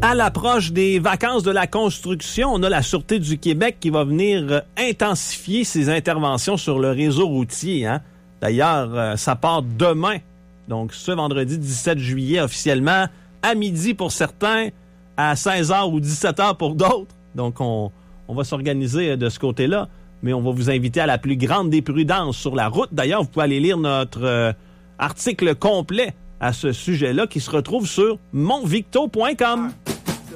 À l'approche des vacances de la construction, on a la Sûreté du Québec qui va venir intensifier ses interventions sur le réseau routier. Hein? D'ailleurs, ça part demain, donc ce vendredi 17 juillet officiellement, à midi pour certains, à 16h ou 17h pour d'autres. Donc, on va s'organiser de ce côté-là, mais on va vous inviter à la plus grande des prudences sur la route. D'ailleurs, vous pouvez aller lire notre article complet à ce sujet-là qui se retrouve sur monvicto.com.